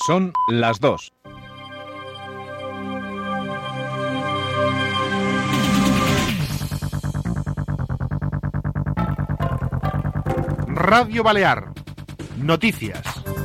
Son las 2. Radio Balear. Noticias.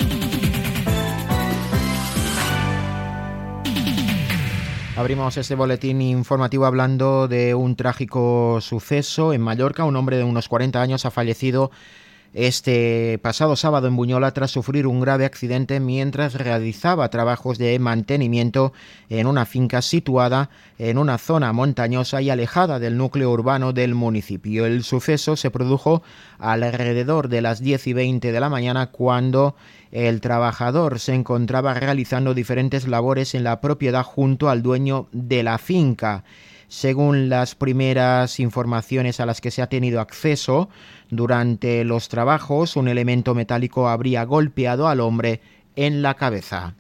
Abrimos este boletín informativo hablando de un trágico suceso en Mallorca. Un hombre de unos 40 años ha fallecido este pasado sábado en Bunyola tras sufrir un grave accidente mientras realizaba trabajos de mantenimiento en una finca situada en una zona montañosa y alejada del núcleo urbano del municipio. El suceso se produjo alrededor de las 10:20 de la mañana cuando el trabajador se encontraba realizando diferentes labores en la propiedad junto al dueño de la finca. Según las primeras informaciones a las que se ha tenido acceso, durante los trabajos un elemento metálico habría golpeado al hombre en la cabeza.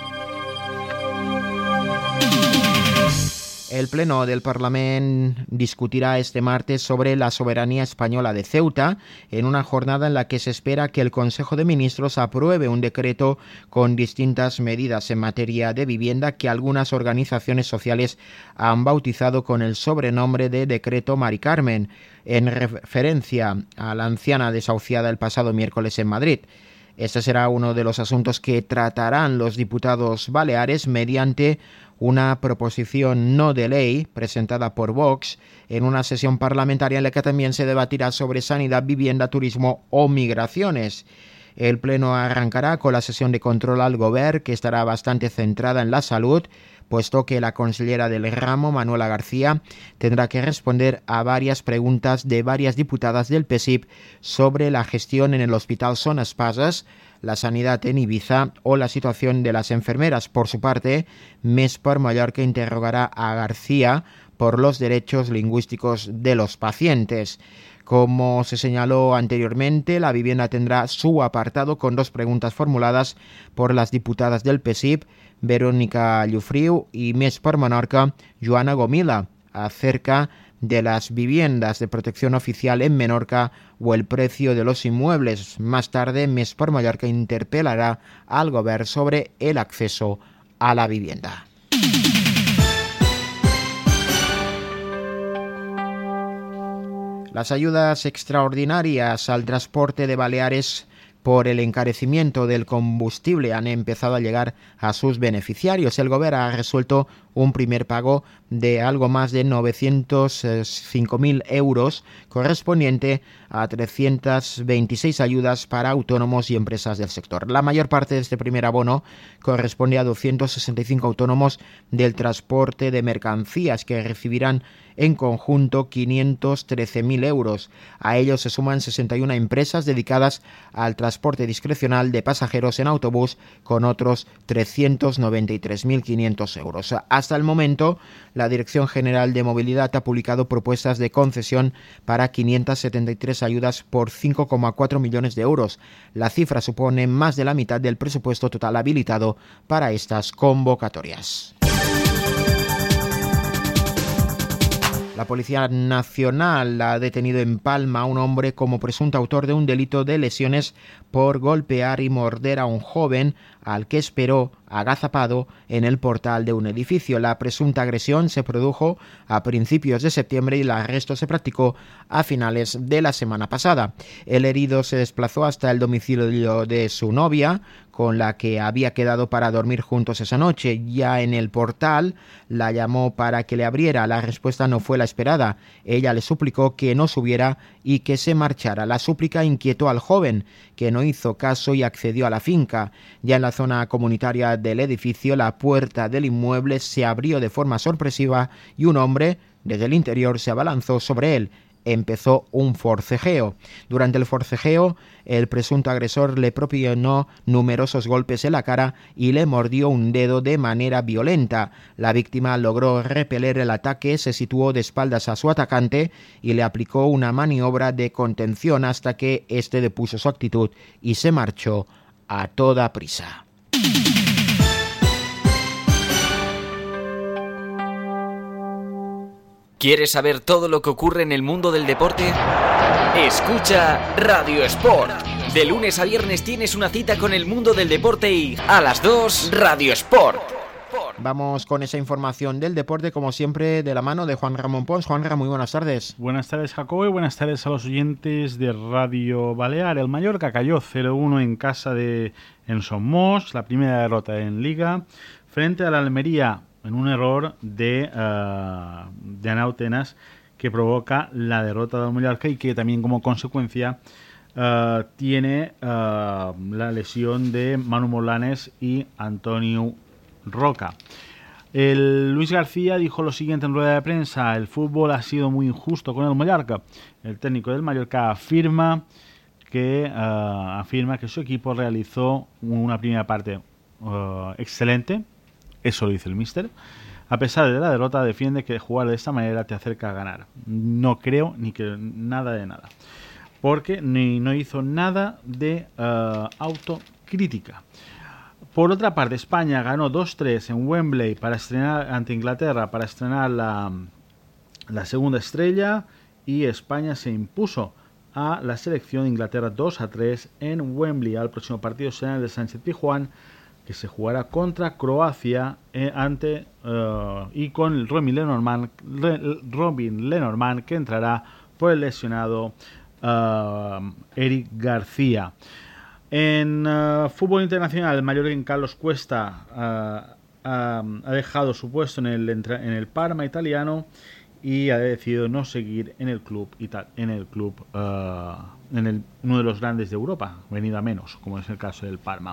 El Pleno del Parlamento discutirá este martes sobre la soberanía española de Ceuta, en una jornada en la que se espera que el Consejo de Ministros apruebe un decreto con distintas medidas en materia de vivienda que algunas organizaciones sociales han bautizado con el sobrenombre de Decreto Mari Carmen, en referencia a la anciana desahuciada el pasado miércoles en Madrid. Este será uno de los asuntos que tratarán los diputados baleares mediante una proposición no de ley presentada por Vox en una sesión parlamentaria en la que también se debatirá sobre sanidad, vivienda, turismo o migraciones. El Pleno arrancará con la sesión de control al Govern, que estará bastante centrada en la salud, puesto que la consellera del ramo, Manuela García, tendrá que responder a varias preguntas de varias diputadas del PSIP sobre la gestión en el Hospital Son Espases, la sanidad en Ibiza o la situación de las enfermeras. Por su parte, Més per Mallorca interrogará a García por los derechos lingüísticos de los pacientes. Como se señaló anteriormente, la vivienda tendrá su apartado con dos preguntas formuladas por las diputadas del PSIP, Verónica Llufriu, y Més per Menorca, Joana Gomila, acerca de las viviendas de protección oficial en Menorca o el precio de los inmuebles. Más tarde, Més per Mallorca interpelará al Govern sobre el acceso a la vivienda. Las ayudas extraordinarias al transporte de Baleares por el encarecimiento del combustible han empezado a llegar a sus beneficiarios. El Govern ha resuelto un primer pago de algo más de 905.000 euros, correspondiente a 326 ayudas para autónomos y empresas del sector. La mayor parte de este primer abono corresponde a 265 autónomos del transporte de mercancías, que recibirán en conjunto 513.000 euros. A ellos se suman 61 empresas dedicadas al transporte discrecional de pasajeros en autobús, con otros 393.500 euros. Hasta el momento, la Dirección General de Movilidad ha publicado propuestas de concesión para 573 ayudas por 5,4 millones de euros. La cifra supone más de la mitad del presupuesto total habilitado para estas convocatorias. La Policía Nacional ha detenido en Palma a un hombre como presunto autor de un delito de lesiones por golpear y morder a un joven al que esperó agazapado en el portal de un edificio. La presunta agresión se produjo a principios de septiembre y el arresto se practicó a finales de la semana pasada. El herido se desplazó hasta el domicilio de su novia, con la que había quedado para dormir juntos esa noche. Ya en el portal la llamó para que le abriera. La respuesta no fue la esperada. Ella le suplicó que no subiera y que se marchara. La súplica inquietó al joven, que no hizo caso y accedió a la finca. Ya en la zona comunitaria del edificio, la puerta del inmueble se abrió de forma sorpresiva y un hombre desde el interior se abalanzó sobre él. Empezó un forcejeo. Durante el forcejeo, el presunto agresor le propinó numerosos golpes en la cara y le mordió un dedo de manera violenta. La víctima logró repeler el ataque, se situó de espaldas a su atacante y le aplicó una maniobra de contención hasta que éste depuso su actitud y se marchó a toda prisa. ¿Quieres saber todo lo que ocurre en el mundo del deporte? Escucha Radio Sport, De lunes a viernes tienes una cita con el mundo del deporte y a las 2, Radio Sport. Vamos con esa información del deporte, como siempre, de la mano de Juan Ramón Pons. Juanra, muy buenas tardes. Buenas tardes, Jacobo, y buenas tardes a los oyentes de Radio Balear. El Mallorca cayó 0-1 en casa en Somos, la primera derrota en Liga, frente a la Almería, en un error de Anau Tenas que provoca la derrota del Mallorca y que también como consecuencia tiene la lesión de Manu Molanes y Antonio Roca. Luis García dijo lo siguiente en rueda de prensa: el fútbol ha sido muy injusto con el Mallorca. El técnico del Mallorca afirma que su equipo realizó una primera parte excelente, eso lo dice el míster. A pesar de la derrota, defiende que jugar de esta manera te acerca a ganar. No creo ni que nada de nada, porque no hizo nada de autocrítica. Por otra parte, España ganó 2-3 en Wembley para estrenar ante Inglaterra, para estrenar la segunda estrella, y España se impuso a la selección de Inglaterra 2-3 en Wembley. Al próximo partido será el de Sánchez Pizjuán, que se jugará contra Croacia y con Robin Lenormand, que entrará por el lesionado Eric García. En fútbol internacional, el mallorquín Carlos Cuesta ha dejado su puesto en el Parma italiano y ha decidido no seguir en el club uno de los grandes de Europa, venido a menos, como es el caso del Parma.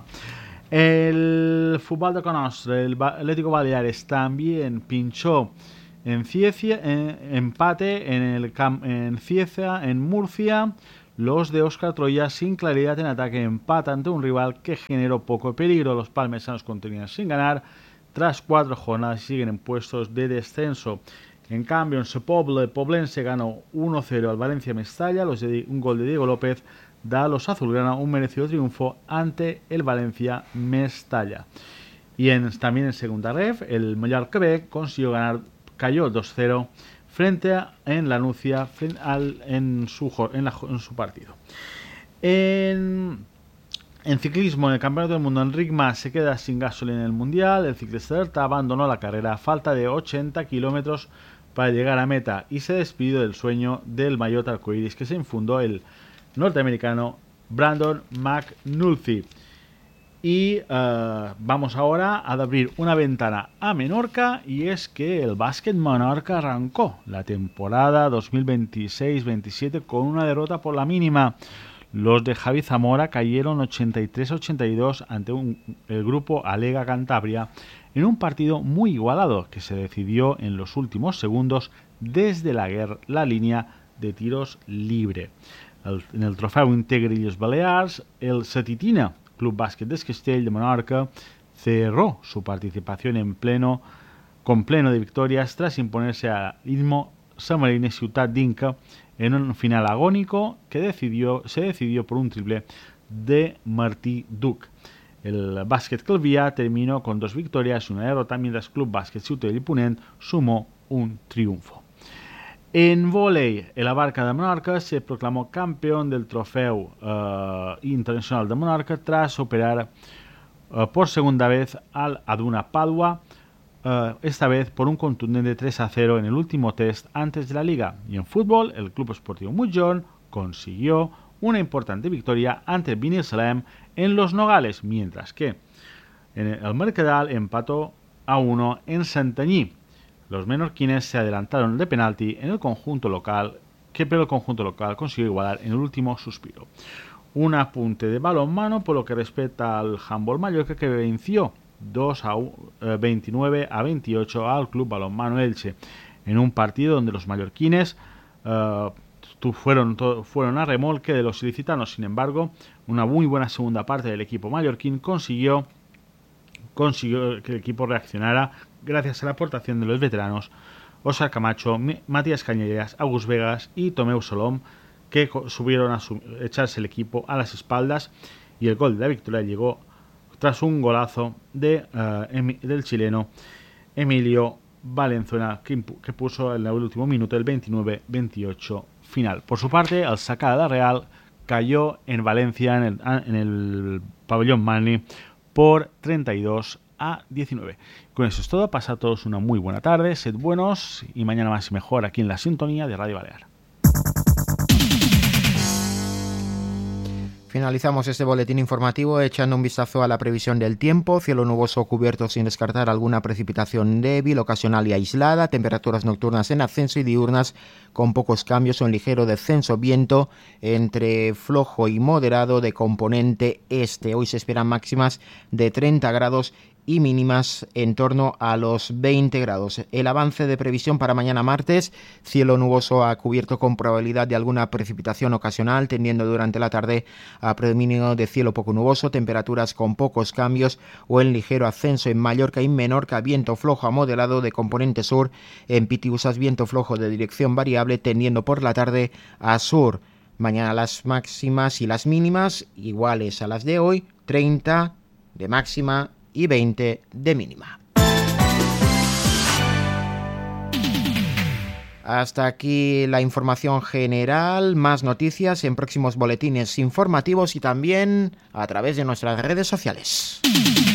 El fútbol de Conostre, el Atlético Baleares también pinchó en Cieza, empate en Cieza, en Murcia. Los de Óscar Troya, sin claridad en ataque, empatan ante un rival que generó poco peligro. Los palmesanos continúan sin ganar tras 4 jornadas y siguen en puestos de descenso. En cambio, en Sepoble, Poblense ganó 1-0 al Valencia Mestalla. Un gol de Diego López da a los azulgrana un merecido triunfo ante el Valencia Mestalla. Y también en segunda ref, el Mallorca B cayó 2-0 frente en la Nucia en su partido. En ciclismo, en el Campeonato del Mundo, Enric Mas se queda sin gasolina en el Mundial. El ciclista Delta abandonó la carrera a falta de 80 kilómetros para llegar a meta y se despidió del sueño del maillot arcoíris que se infundó el norteamericano Brandon McNulty. Y vamos ahora a abrir una ventana a Menorca, y es que el Básquet Menorca arrancó la temporada 2026-27 con una derrota por la mínima. Los de Javi Zamora cayeron 83-82 ante el grupo Alega Cantabria en un partido muy igualado que se decidió en los últimos segundos desde la línea de tiros libre. En el trofeu Integrilles Balears, el Satitina Club Básquet de Castell de Menorca cerró su participación con pleno de victorias tras imponerse a Istmo Samarina Ciutat d'Inca en un final agónico que se decidió por un triple de Martí Duc. El Básquet Calvià terminó con 2 victorias y una derrota, mientras Club Básquet Ciutat y Ponent sumó un triunfo. En vóley, el Abarca de Menorca se proclamó campeón del Trofeu Internacional de Menorca tras superar por segunda vez al Aduna Padua, esta vez por un contundente 3-0 en el último test antes de la liga. Y en fútbol, el Club Esportiu Mutjón consiguió una importante victoria ante el Binissalem en Los Nogales, mientras que el Mercadal empató a 1 en Santanyí. Los menorquines se adelantaron de penalti pero el conjunto local consiguió igualar en el último suspiro. Un apunte de balonmano por lo que respecta al Handball Mallorca, que venció 29-28 al Club Balonmano Elche en un partido donde los mallorquines fueron a remolque de los ilicitanos. Sin embargo, una muy buena segunda parte del equipo mallorquín consiguió que el equipo reaccionara gracias a la aportación de los veteranos Óscar Camacho, Matías Cañellas, Agus Vegas y Tomeu Solom, que subieron a echarse el equipo a las espaldas, y el gol de la victoria llegó tras un golazo del chileno Emilio Valenzuela, que puso en el último minuto el 29-28 final. Por su parte, el Sacada Real cayó en Valencia, en el pabellón Manly, por 32-19. Con eso es todo. Pasad a todos una muy buena tarde, sed buenos y mañana más y mejor aquí en la sintonía de Radio Balear. Finalizamos este boletín informativo echando un vistazo a la previsión del tiempo. Cielo nuboso cubierto sin descartar alguna precipitación débil, ocasional y aislada. Temperaturas nocturnas en ascenso y diurnas con pocos cambios o en ligero descenso. Viento entre flojo y moderado de componente este. Hoy se esperan máximas de 30 grados y mínimas en torno a los 20 grados. El avance de previsión para mañana martes: cielo nuboso a cubierto con probabilidad de alguna precipitación ocasional, tendiendo durante la tarde a predominio de cielo poco nuboso, temperaturas con pocos cambios o en ligero ascenso en Mallorca y Menorca, viento flojo a moderado de componente sur, en Pitiusas viento flojo de dirección variable, tendiendo por la tarde a sur. Mañana las máximas y las mínimas iguales a las de hoy, 30 de máxima y 20 de mínima. Hasta aquí la información general. Más noticias en próximos boletines informativos y también a través de nuestras redes sociales.